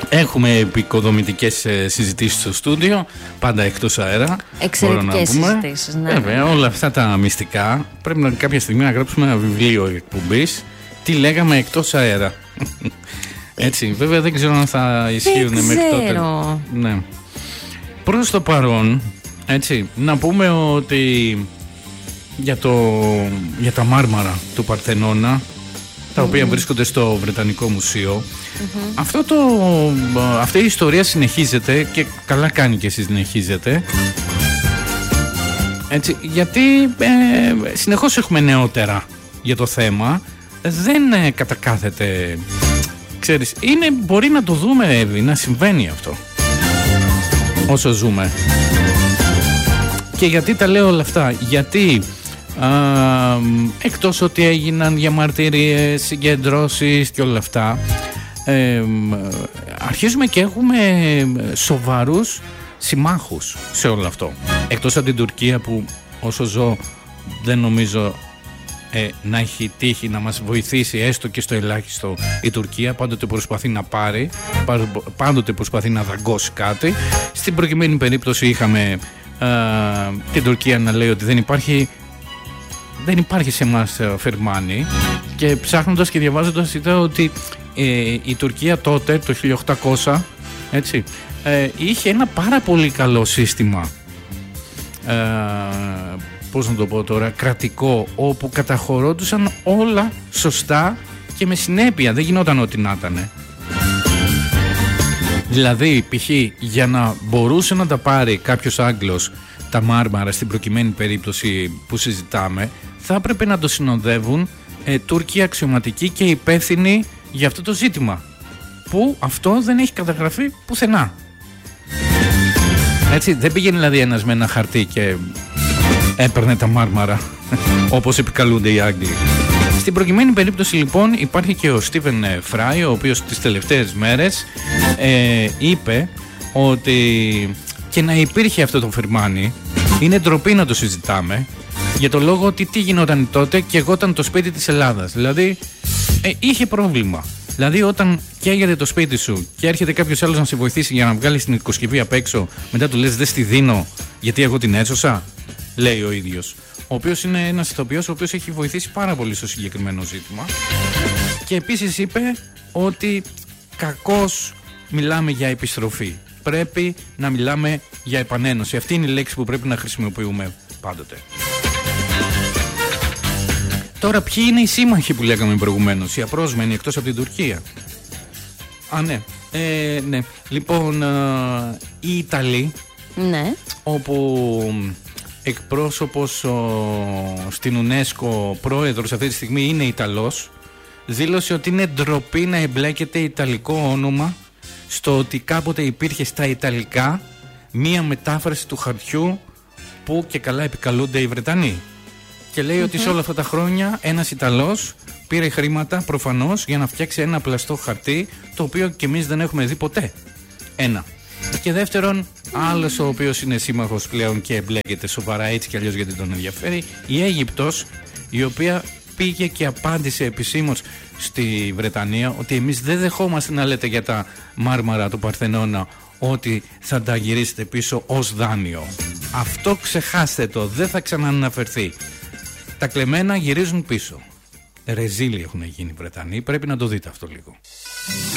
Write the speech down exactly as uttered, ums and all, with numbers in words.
Έχουμε επικοδομητικές συζητήσεις στο στούντιο, πάντα εκτός αέρα. Εξαιρετικές συζητήσεις, ναι. Βέβαια, όλα αυτά τα μυστικά πρέπει να, κάποια στιγμή να γράψουμε ένα βιβλίο εκπομπής. Τι λέγαμε εκτός αέρα. Έτσι, βέβαια δεν ξέρω αν θα ισχύουν δεν μέχρι τότε. ξέρω. Ναι. Προς το παρόν, έτσι, να πούμε ότι για, το, για τα μάρμαρα του Παρθενώνα, τα οποία mm-hmm. βρίσκονται στο Βρετανικό Μουσείο, mm-hmm. αυτό το, αυτή η ιστορία συνεχίζεται και καλά κάνει και συνεχίζεται. Έτσι, γιατί ε, συνεχώς έχουμε νεότερα για το θέμα. Δεν ε, κατακάθεται, ξέρεις, είναι, μπορεί να το δούμε, Εύη, να συμβαίνει αυτό όσο ζούμε. Και γιατί τα λέω όλα αυτά? Γιατί α, εκτός ότι έγιναν διαμαρτυρίες, συγκεντρώσεις και όλα αυτά, ε, αρχίζουμε και έχουμε σοβαρούς συμμάχους σε όλο αυτό. Εκτός από την Τουρκία, που όσο ζω δεν νομίζω ε, να έχει τύχει να μας βοηθήσει έστω και στο ελάχιστο η Τουρκία. Πάντοτε προσπαθεί να πάρει, πάντοτε προσπαθεί να δαγκώσει κάτι. Στην προκειμένη περίπτωση είχαμε ε, την Τουρκία να λέει ότι δεν υπάρχει δεν υπάρχει σε εμάς φερμάνι, και ψάχνοντας και διαβάζοντας είδα ότι ε, η Τουρκία τότε το χίλια οκτακόσια, έτσι, ε, είχε ένα πάρα πολύ καλό σύστημα, ε, πώς να το πω τώρα, κρατικό, όπου καταχωρόντουσαν όλα σωστά και με συνέπεια, δεν γινόταν ό,τι να ήταν. Δηλαδή, π.χ. για να μπορούσε να τα πάρει κάποιος Άγγλος τα μάρμαρα, στην προκειμένη περίπτωση που συζητάμε, θα έπρεπε να το συνοδεύουν ε, Τούρκοι αξιωματικοί και υπεύθυνοι για αυτό το ζήτημα, που αυτό δεν έχει καταγραφεί πουθενά. Έτσι, δεν πήγαινε δηλαδή ένας με ένα χαρτί και έπαιρνε τα μάρμαρα όπως επικαλούνται οι Άγγλοι. Στην προκειμένη περίπτωση λοιπόν υπάρχει και ο Στίβεν Φράι, ο οποίος τις τελευταίες μέρες ε, είπε ότι και να υπήρχε αυτό το φερμάνι, είναι ντροπή να το συζητάμε, για το λόγο ότι τι γινόταν τότε και εγώ ήταν το σπίτι της Ελλάδας. Δηλαδή ε, είχε πρόβλημα. Δηλαδή όταν καίγεται το σπίτι σου και έρχεται κάποιος άλλος να σε βοηθήσει για να βγάλεις την οικοσκευή απ' έξω, μετά του λες δεν στη δίνω γιατί εγώ την έσωσα, λέει ο ίδιος. Ο οποίος είναι ένας ηθοποιός ο οποίος έχει βοηθήσει πάρα πολύ στο συγκεκριμένο ζήτημα. Και επίσης είπε ότι κακώς μιλάμε για επιστροφή. Πρέπει να μιλάμε για επανένωση. Αυτή είναι η λέξη που πρέπει να χρησιμοποιούμε πάντοτε. Τώρα, ποιοι είναι οι σύμμαχοι που λέγαμε προηγουμένως, οι απρόσμενοι εκτός από την Τουρκία? Α, ναι. Ε, ναι. Λοιπόν, ε, οι Ιταλοί, ναι, όπου εκπρόσωπος ο, στην UNESCO, πρόεδρος αυτή τη στιγμή είναι Ιταλός, δήλωσε ότι είναι ντροπή να εμπλέκεται ιταλικό όνομα στο ότι κάποτε υπήρχε στα Ιταλικά μία μετάφραση του χαρτιού που και καλά επικαλούνται οι Βρετανοί. Και λέει mm-hmm. ότι σε όλα αυτά τα χρόνια ένας Ιταλός πήρε χρήματα προφανώς για να φτιάξει ένα πλαστό χαρτί, το οποίο και εμείς δεν έχουμε δει ποτέ. Ένα. Και δεύτερον, άλλος ο οποίος είναι σύμμαχος πλέον και εμπλέκεται σοβαρά έτσι κι αλλιώς γιατί τον ενδιαφέρει, η Αίγυπτος, η οποία πήγε και απάντησε επισήμως στη Βρετανία ότι εμείς δεν δεχόμαστε να λέτε για τα μάρμαρα του Παρθενώνα ότι θα τα γυρίσετε πίσω ως δάνειο. Αυτό ξεχάστε το, δεν θα ξανααναφερθεί. Τα κλεμμένα γυρίζουν πίσω. Ρεζίλοι έχουν γίνει οι Βρετανοί, πρέπει να το δείτε αυτό λίγο.